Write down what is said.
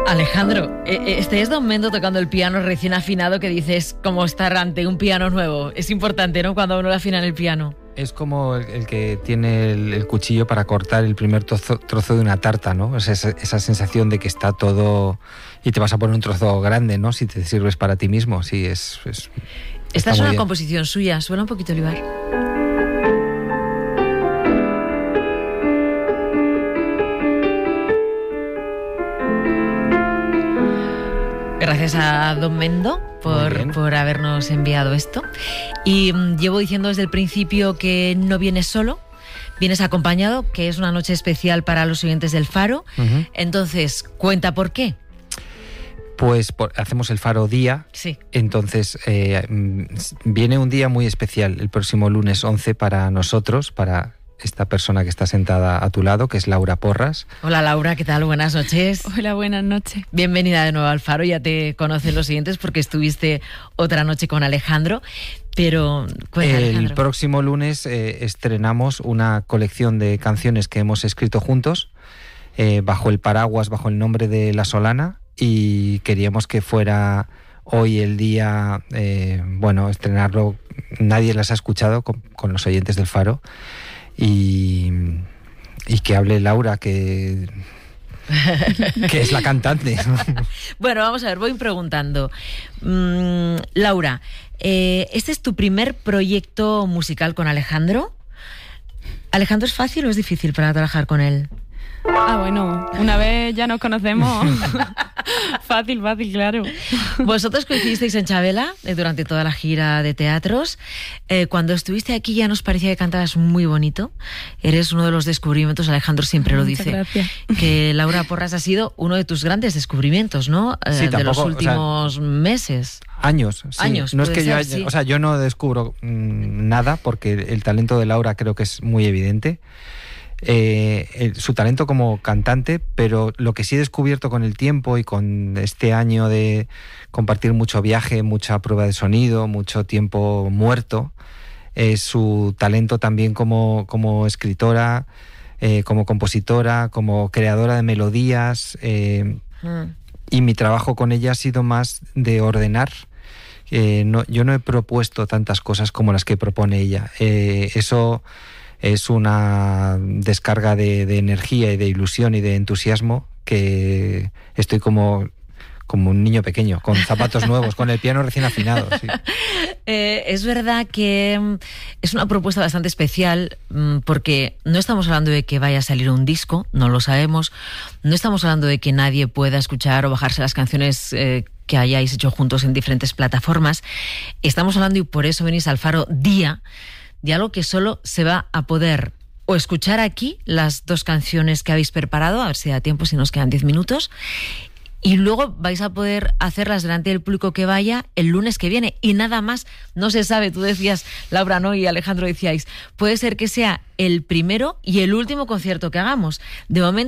Alejandro, este es Don Mendo tocando el piano recién afinado, que dices como estar ante un piano nuevo. Es importante, ¿no?, cuando uno afina en el piano. Es como el que tiene el cuchillo para cortar el primer trozo de una tarta, ¿no? Es esa sensación de que está todo y te vas a poner un trozo grande, ¿no?, si te sirves para ti mismo. Sí, Esta es una composición suya. Suena un poquito, Olivar. Gracias a Don Mendo por habernos enviado esto. Y llevo diciendo desde el principio que no vienes solo, vienes acompañado, que es una noche especial para los oyentes del Faro. Uh-huh. Entonces, cuenta por qué. Pues hacemos el Faro Día. Sí. Entonces, viene un día muy especial el próximo lunes 11 para nosotros, para esta persona que está sentada a tu lado, que es Laura Porras. Hola Laura, ¿qué tal? Buenas noches. Hola, buenas noches. Bienvenida de nuevo al Faro, ya te conocen los siguientes porque estuviste otra noche con Alejandro, pero el próximo lunes estrenamos una colección de canciones que hemos escrito juntos, bajo el paraguas, bajo el nombre de La Solana, y queríamos que fuera hoy el día, estrenarlo. Nadie las ha escuchado con los oyentes del Faro. Y que hable Laura, que es la cantante. Bueno, vamos a ver, voy preguntando. Laura, ¿este es tu primer proyecto musical con Alejandro? ¿Alejandro es fácil o es difícil para trabajar con él? Bueno, una vez ya nos conocemos. Fácil, claro. Vosotros coincidisteis en Chabela durante toda la gira de teatros. Cuando estuviste aquí ya nos parecía que cantabas muy bonito. Eres uno de los descubrimientos, Alejandro siempre lo dice. Gracias. Que Laura Porras ha sido uno de tus grandes descubrimientos, ¿no? Sí, de los últimos meses. Años, sí. Años. No es que ser, sí. Yo no descubro nada, porque el talento de Laura creo que es muy evidente. Su talento como cantante, pero lo que sí he descubierto con el tiempo y con este año de compartir mucho viaje, mucha prueba de sonido, mucho tiempo muerto, es su talento también como escritora, como compositora, como creadora de melodías, y mi trabajo con ella ha sido más de ordenar. Yo no he propuesto tantas cosas como las que propone ella. Eso es una descarga de energía y de ilusión y de entusiasmo, que estoy como un niño pequeño, con zapatos nuevos, con el piano recién afinado. Sí. Es verdad que es una propuesta bastante especial, porque no estamos hablando de que vaya a salir un disco, no lo sabemos. No estamos hablando de que nadie pueda escuchar o bajarse las canciones que hayáis hecho juntos en diferentes plataformas. Estamos hablando, y por eso venís al Faro Día, de algo que solo se va a poder o escuchar aquí, las dos canciones que habéis preparado, a ver si da tiempo, si nos quedan 10 minutos, y luego vais a poder hacerlas delante del público que vaya el lunes que viene, y nada más. No se sabe, tú decías, Laura, ¿no?, y Alejandro decíais, puede ser que sea el primero y el último concierto que hagamos. De momento